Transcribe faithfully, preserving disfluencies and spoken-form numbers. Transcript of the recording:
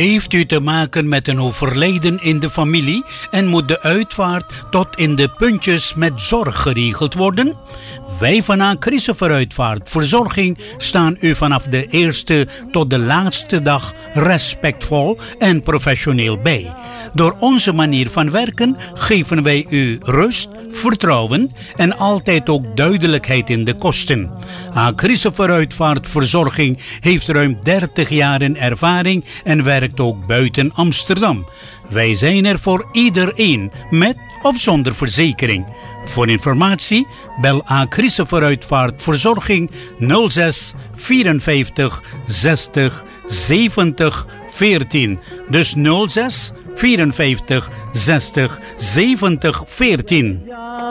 Heeft u te maken met een overlijden in de familie en moet de uitvaart tot in de puntjes met zorg geregeld worden? Wij van A. Christopher Uitvaart Verzorging staan u vanaf de eerste tot de laatste dag respectvol en professioneel bij. Door onze manier van werken geven wij u rust, vertrouwen en altijd ook duidelijkheid in de kosten. A. Christopher Uitvaart Verzorging heeft ruim dertig jaar in ervaring en werkt ook buiten Amsterdam. Wij zijn er voor iedereen, met of zonder verzekering. Voor informatie bel A. Christopher Uitvaart Verzorging nul zes vierenvijftig zestig zeventig veertien. Dus nul zes vierenvijftig zestig zeventig veertien.